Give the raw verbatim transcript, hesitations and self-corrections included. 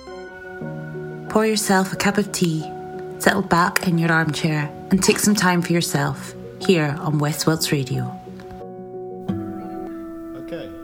Pour yourself a cup of tea, settle back in your armchair and take some time for yourself here on West Wilts Radio. Okay.